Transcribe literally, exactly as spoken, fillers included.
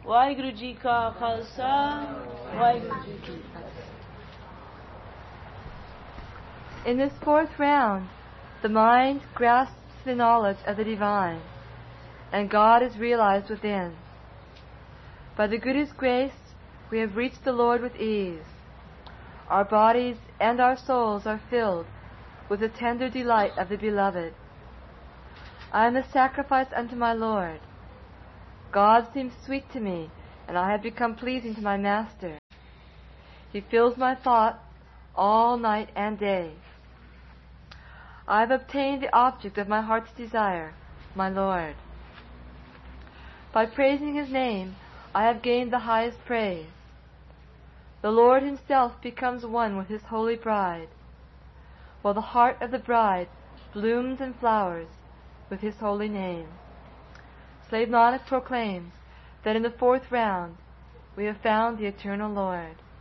वाहिगुरु जी का खालसा, वाहिगुरु जी की फतेह. In this fourth round, the mind grasps the knowledge of the divine, and God is realized within. By the Guru's grace, we have reached the Lord with ease. Our bodies and our souls are filled with the tender delight of the Beloved. I am a sacrifice unto my Lord. God seems sweet to me, and I have become pleasing to my Master. He fills my thoughts all night and day. I have obtained the object of my heart's desire, my Lord. By praising His name, I have gained the highest praise. The Lord Himself becomes one with His holy bride, while the heart of the bride blooms and flowers with His holy name. Slave Nanak proclaims that in the fourth round we have found the Eternal Lord.